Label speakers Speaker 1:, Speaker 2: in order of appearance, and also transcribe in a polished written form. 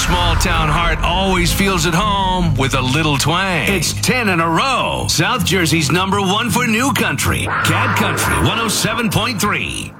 Speaker 1: small town heart always feels at home with a little twang. It's 10 in a row. South Jersey's #1 for new country. Cat Country 107.3.